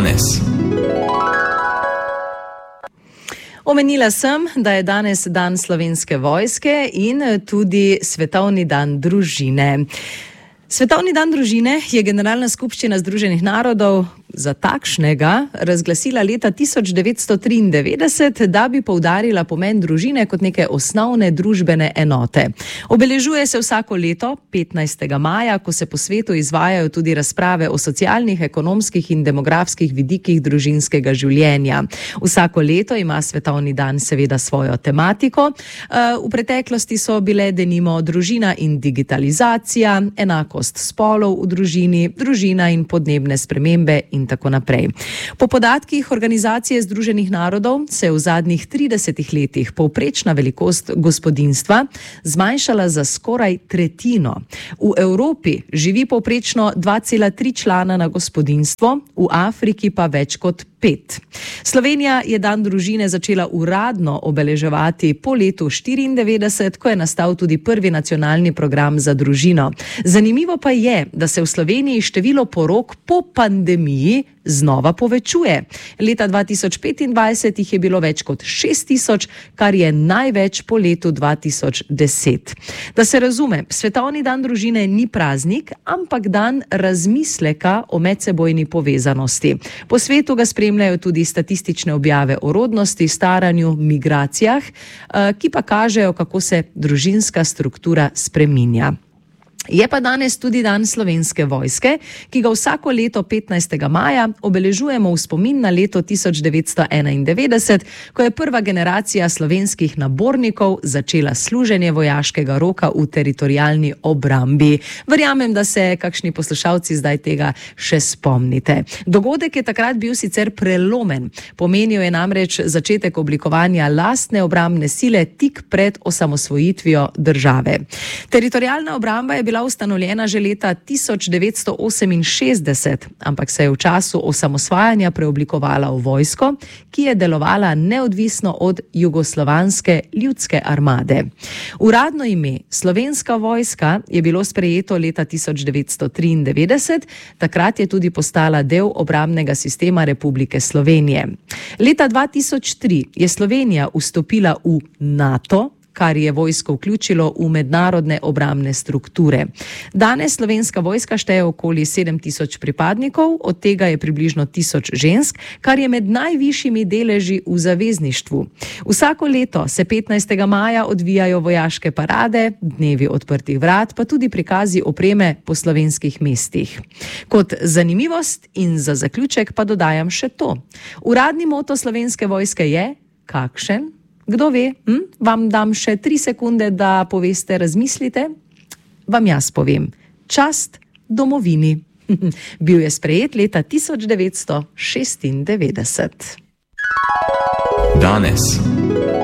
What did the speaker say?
Danes. Omenila sem, da je danes dan Slovenske vojske in tudi Svetovni dan družine. Svetovni dan družine je Generalna skupščina Združenih narodov za takšnega razglasila leta 1993, da bi poudarila pomen družine kot neke osnovne družbene enote. Obeležuje se vsako leto 15. maja, ko se po svetu izvajajo tudi razprave o socialnih, ekonomskih in demografskih vidikih družinskega življenja. Vsako leto ima Svetovni dan seveda svojo tematiko. V preteklosti so bile denimo družina in digitalizacija, enakost spolov v družini, družina in podnebne spremembe in tako naprej. Po podatkih Organizacije Združenih narodov se je v zadnjih 30 letih povprečna velikost gospodinjstva zmanjšala za skoraj tretjino. V Evropi živi povprečno 2,3 člana na gospodinjstvo, v Afriki pa več kot 5. Slovenija je dan družine začela uradno obeleževati po letu 1994, ko je nastal tudi prvi nacionalni program za družino. Zanimivo pa je, da se v Sloveniji število porok po pandemiji znova povečuje. Leta 2025 jih je bilo več kot 6.000, kar je največ po letu 2010. Da se razume, Svetovni dan družine ni praznik, ampak dan razmisleka o medsebojni povezanosti. Po svetu ga spremljajo tudi statistične objave o rodnosti, staranju, migracijah, ki pa kažejo, kako se družinska struktura spreminja. Je pa danes tudi dan Slovenske vojske, ki ga vsako leto 15. maja obeležujemo v spomin na leto 1991, ko je prva generacija slovenskih nabornikov začela služenje vojaškega roka v teritorialni obrambi. Verjamem, da se kakšni poslušalci zdaj tega še spomnite. Dogodek je takrat bil sicer prelomen. Pomenil je namreč začetek oblikovanja lastne obrambne sile tik pred osamosvojitvijo države. Teritorialna obramba je bila ustanovljena že leta 1968, ampak se je v času osamosvajanja preoblikovala v vojsko, ki je delovala neodvisno od Jugoslovanske ljudske armade. Uradno ime Slovenska vojska je bilo sprejeto leta 1993, takrat je tudi postala del obrambnega sistema Republike Slovenije. Leta 2003 je Slovenija vstopila v NATO, kar je vojsko vključilo v mednarodne obrambne strukture. Danes Slovenska vojska šteje okoli 7.000 pripadnikov, od tega je približno 1.000 žensk, kar je med najvišjimi deleži v zavezništvu. Vsako leto se 15. maja odvijajo vojaške parade, dnevi odprtih vrat, pa tudi prikazi opreme po slovenskih mestih. Kot zanimivost in za zaključek pa dodajam še to. Uradni moto Slovenske vojske je kakšen? Kdo ve? Vam dam še 3 sekunde, da poveste, razmislite. Vam jaz povem. Čast domovini. Bil je sprejet leta 1996. Danes.